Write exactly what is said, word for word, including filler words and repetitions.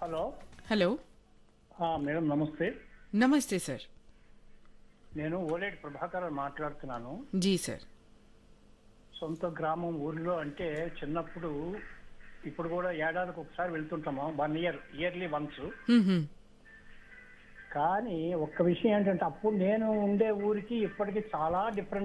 Hello hello. ఆ, madam నమస్తే. నమస్తే సార్. నేను ఓలేటి ప్రభాకర్ మాట్లాడుతున్నాను. G sir. సొంత గ్రామం ఊరిలో అంటే చిన్నప్పుడు ఇప్పుడు కూడా ఏడాదికి ఒకసారి వెళ్తుంటాము, వన్ ఇయర్ ఇయర్లీ వన్స్. హ్మ్, హ్మ్. కానీ ఒక్క విషయం ఏంటంటే అప్పుడు నేను ఉండే ఊరికి ఇప్పటికి చాలా డిఫరెన్స్